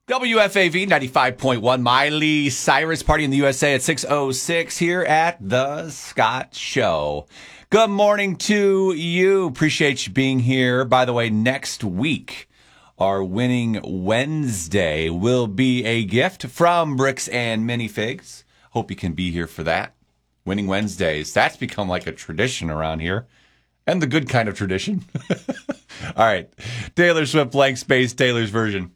WFAV 95.1, Miley Cyrus party in the USA at 6:06 here at The Scott Show. Good morning to you. Appreciate you being here. By the way, next week, our Winning Wednesday will be a gift from Bricks and Minifigs. Hope you can be here for that. Winning Wednesdays, that's become like a tradition around here. And the good kind of tradition. All right, Taylor Swift, Blank Space, Taylor's version.